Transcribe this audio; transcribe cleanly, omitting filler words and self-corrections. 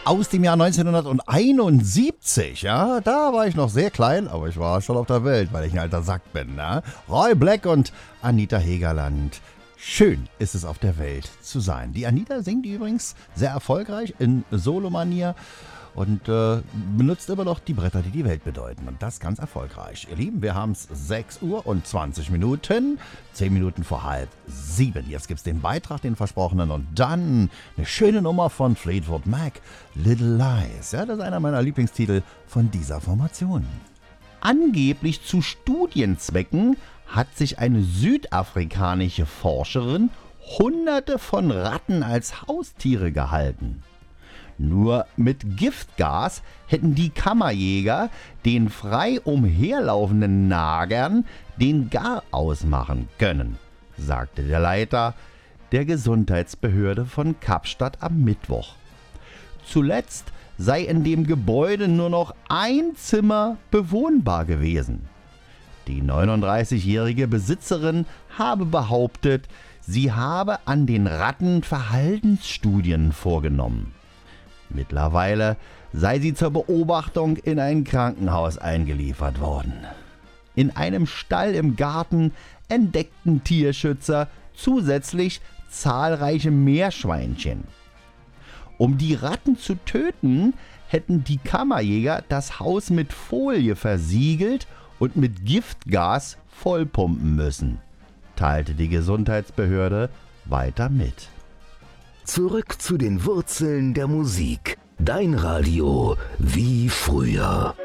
aus dem Jahr 1971. Ja, da war ich noch sehr klein, aber ich war schon auf der Welt, weil ich ein alter Sack bin. Ne? Roy Black und Anita Hegerland. Schön ist es auf der Welt zu sein. Die Anita singt übrigens sehr erfolgreich in Solomanier und benutzt immer noch die Bretter, die die Welt bedeuten. Und das ganz erfolgreich. Ihr Lieben, wir haben es 6 Uhr und 20 Minuten. 10 Minuten vor 6:30. Jetzt gibt es den Beitrag, den versprochenen. Und dann eine schöne Nummer von Fleetwood Mac, Little Lies. Ja, das ist einer meiner Lieblingstitel von dieser Formation. Angeblich zu Studienzwecken hat sich eine südafrikanische Forscherin Hunderte von Ratten als Haustiere gehalten. Nur mit Giftgas hätten die Kammerjäger den frei umherlaufenden Nagern den Garaus machen können, sagte der Leiter der Gesundheitsbehörde von Kapstadt am Mittwoch. Zuletzt sei in dem Gebäude nur noch ein Zimmer bewohnbar gewesen. Die 39-jährige Besitzerin habe behauptet, sie habe an den Ratten Verhaltensstudien vorgenommen. Mittlerweile sei sie zur Beobachtung in ein Krankenhaus eingeliefert worden. In einem Stall im Garten entdeckten Tierschützer zusätzlich zahlreiche Meerschweinchen. Um die Ratten zu töten, hätten die Kammerjäger das Haus mit Folie versiegelt und mit Giftgas vollpumpen müssen, teilte die Gesundheitsbehörde weiter mit. Zurück zu den Wurzeln der Musik. Dein Radio wie früher.